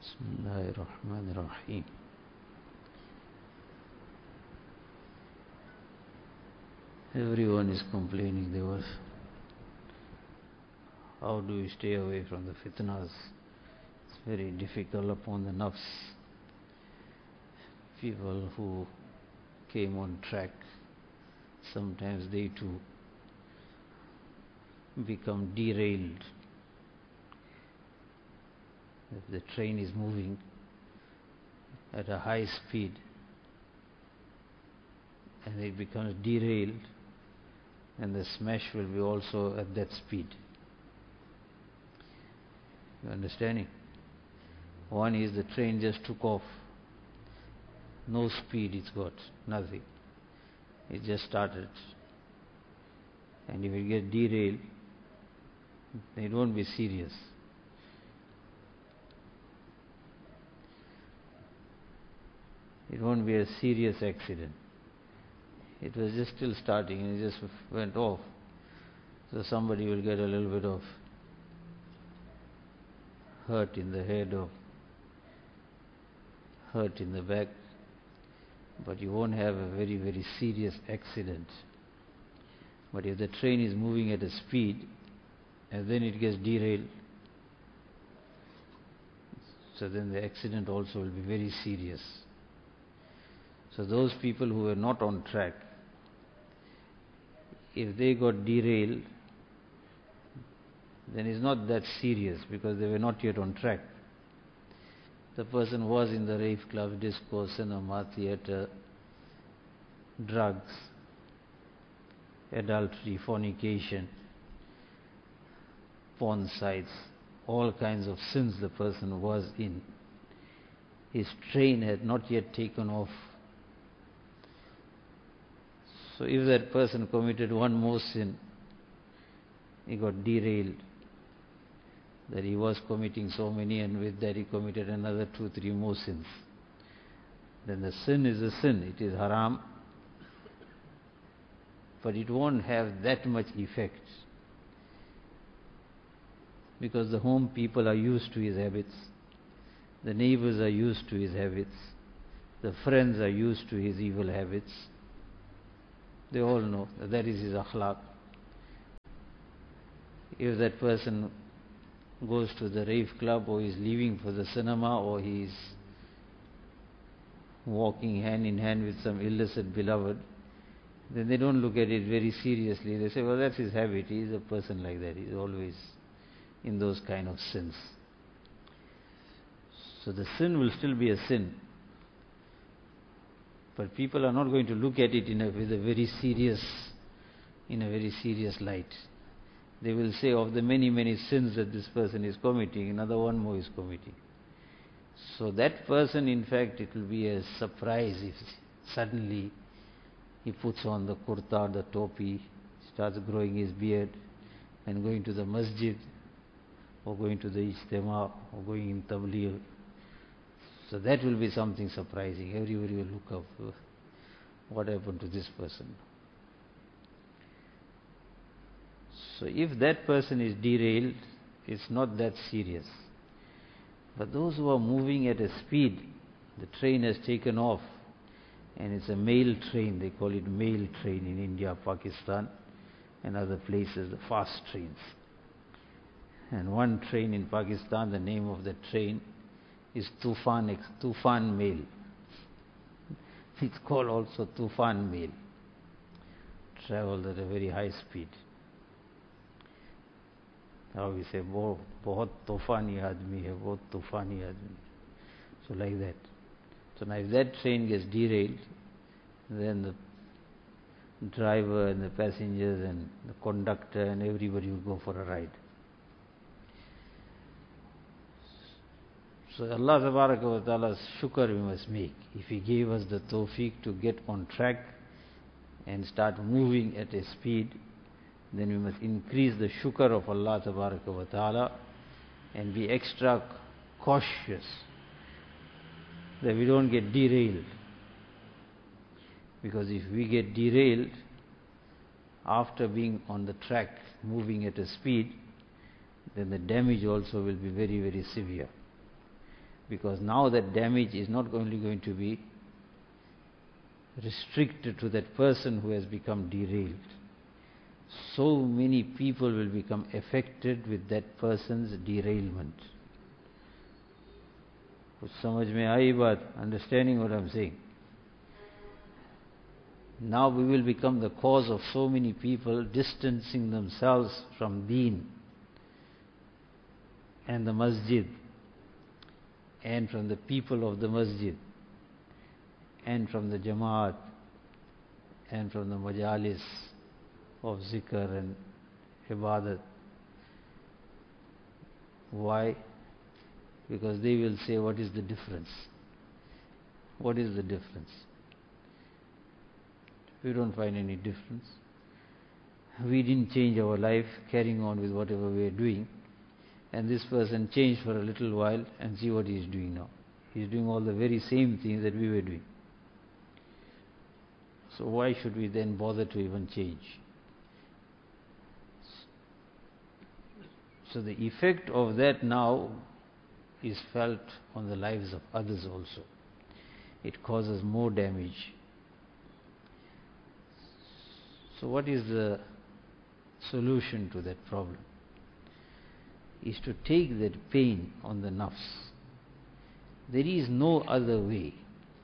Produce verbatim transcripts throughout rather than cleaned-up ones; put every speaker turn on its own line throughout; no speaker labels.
Bismillahirrahmanirrahim. Everyone is complaining. They were, how do we stay away from the fitnas? It's very difficult upon the nafs. People who came on track, sometimes they too become derailed. If the train is moving at a high speed and it becomes derailed, and the smash will be also at that speed. You understanding? One is the train just took off. No speed it's got, nothing. It just started. And if it gets derailed, it won't be serious. It won't be a serious accident. It was just still starting and it just went off. So somebody will get a little bit of hurt in the head or hurt in the back, but you won't have a very, very serious accident. But if the train is moving at a speed and then it gets derailed, so then the accident also will be very serious. So those people who were not on track, if they got derailed, then it's not that serious because they were not yet on track. The person was in the rave club, disco, cinema, theatre, drugs, adultery, fornication, porn sites, all kinds of sins the person was in. His train had not yet taken off. So if that person committed one more sin, he got derailed, that he was committing so many, and with that he committed another two, three more sins. Then the sin is a sin, it is haram, but it won't have that much effect because the home people are used to his habits, the neighbors are used to his habits, the friends are used to his evil habits. They all know that that is his akhlaq. If that person goes to the rave club or is leaving for the cinema or he is walking hand in hand with some illicit beloved, then they don't look at it very seriously. They say, well, that's his habit. He is a person like that. He is always in those kind of sins. So the sin will still be a sin. But people are not going to look at it in a, with a very serious, in a very serious light. They will say of the many, many sins that this person is committing, another one more is committing. So that person, in fact, it will be a surprise if suddenly he puts on the kurta, the topi, starts growing his beard and going to the masjid or going to the ijtima or going in tabligh. So that will be something surprising. Everybody will look up, what happened to this person? So if that person is derailed, it's not that serious. But those who are moving at a speed, the train has taken off, and it's a mail train, they call it mail train in India, Pakistan, and other places, the fast trains. And one train in Pakistan, the name of the train is Tufan, Tufan Mail. It's called also Tufan Mail. Traveled at a very high speed. How we say, bahut tufani aadmi hai, bahut tufani aadmi. So like that. So now if that train gets derailed, then the driver and the passengers and the conductor and everybody will go for a ride. So Allah Tabaraka wa Ta'ala's shukr we must make. If He gave us the tawfiq to get on track and start moving at a speed, then we must increase the shukr of Allah Tabaraka wa Ta'ala and be extra cautious that we don't get derailed. Because if we get derailed after being on the track, moving at a speed, then the damage also will be very, very severe. Because now that damage is not only going to be restricted to that person who has become derailed. So many people will become affected with that person's derailment. कुछ समझ में आई बात? Understanding what I'm saying? Now we will become the cause of so many people distancing themselves from Deen and the masjid and from the people of the masjid and from the Jamaat and from the majalis of zikr and ibadat. Why? Because they will say, what is the difference? What is the difference? We don't find any difference. We didn't change our life, carrying on with whatever we are doing. And this person changed for a little while, and see what he is doing now. He is doing all the very same things that we were doing. So why should we then bother to even change? So the effect of that now is felt on the lives of others also. It causes more damage. So what is the solution to that problem? Is to take that pain on the nafs. There is no other way.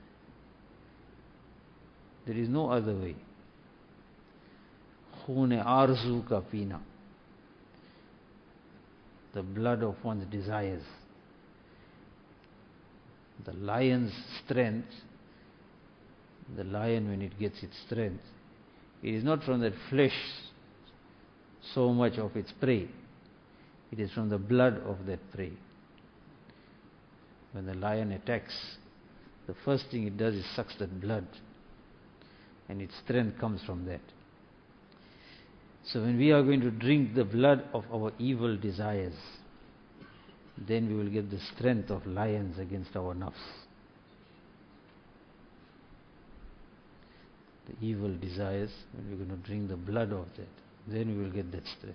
There is no other way. Khune arzu ka pina. The blood of one's desires. The lion's strength, the lion when it gets its strength, it is not from that flesh so much of its prey. It is from the blood of that prey. When the lion attacks, the first thing it does is sucks that blood, and its strength comes from that. So when we are going to drink the blood of our evil desires, then we will get the strength of lions against our nafs. The evil desires, when we're going to drink the blood of that, then we will get that strength.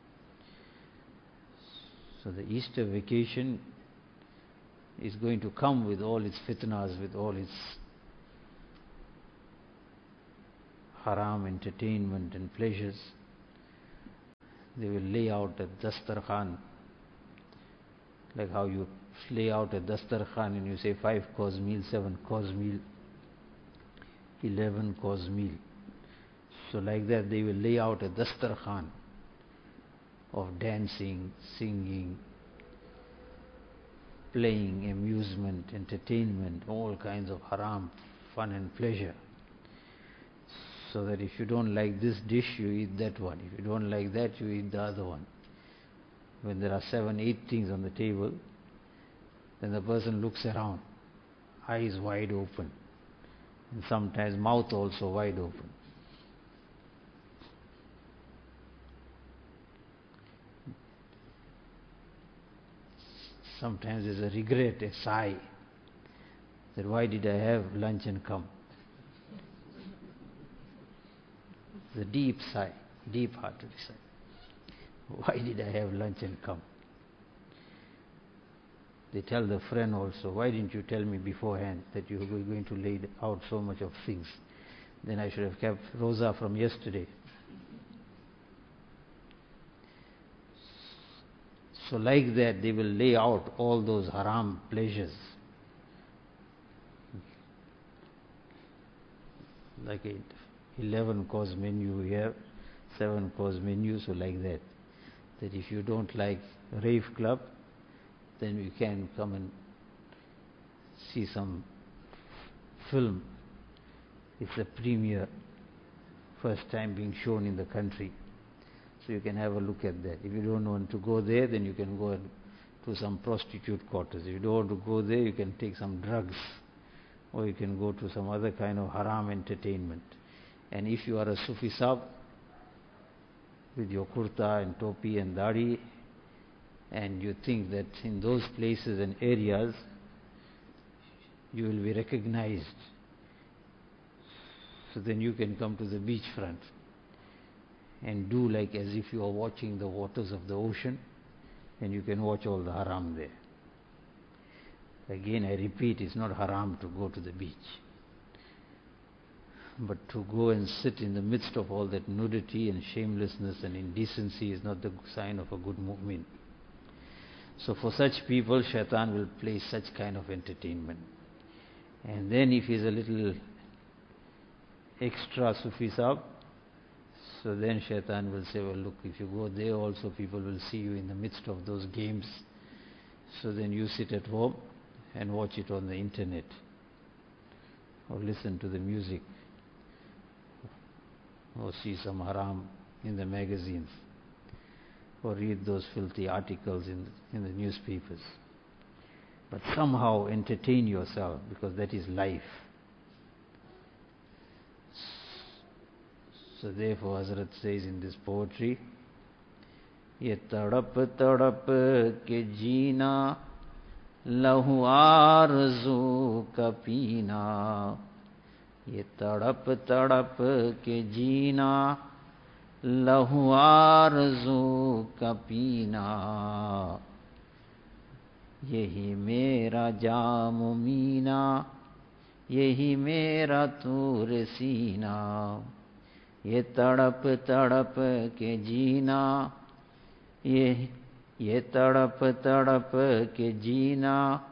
So the Easter vacation is going to come with all its fitnas, with all its haram entertainment and pleasures. They will lay out a dastarkhan, like how you lay out a dastarkhan and you say five course meal, seven course meal, eleven course meal. So like that they will lay out a dastarkhan of dancing, singing, playing, amusement, entertainment, all kinds of haram, fun and pleasure. So that if you don't like this dish, you eat that one. If you don't like that, you eat the other one. When there are seven, eight things on the table, then the person looks around, eyes wide open, and sometimes mouth also wide open. Sometimes there's a regret, a sigh, that why did I have lunch and come? The deep sigh, deep-hearted sigh. Why did I have lunch and come? They tell the friend also, why didn't you tell me beforehand that you were going to lay out so much of things? Then I should have kept roza from yesterday. So like that, they will lay out all those haram pleasures. Like a eleven course menu here, seven course menu, so like that. That if you don't like rave club, then you can come and see some film. It's a premiere, first time being shown in the country. So you can have a look at that. If you don't want to go there, then you can go to some prostitute quarters. If you don't want to go there, you can take some drugs, or you can go to some other kind of haram entertainment. And if you are a Sufi Sahib, with your kurta and topi and dadi, and you think that in those places and areas you will be recognized, so then you can come to the beach front and do like as if you are watching the waters of the ocean, and you can watch all the haram there. Again I repeat, it's not haram to go to the beach. But to go and sit in the midst of all that nudity and shamelessness and indecency is not the sign of a good mu'min. So for such people, shaitan will play such kind of entertainment. And then if he's a little extra Sufi Sahib, so then shaitan will say, well look, if you go there also people will see you in the midst of those games. So then you sit at home and watch it on the internet, or listen to the music, or see some haram in the magazines, or read those filthy articles in the, in the newspapers. But somehow entertain yourself, because that is life. So therefore Hazrat says in this poetry, ye tadap tadap ke jeena, lahu arzu ka peena. ये तड़प तड़प के जीना, लहू आरज़ू का पीना, यही मेरा जाम मीना, यही मेरा तूर सीना. ये तड़प तड़प के जीना, ये ये तड़प तड़प के जीना,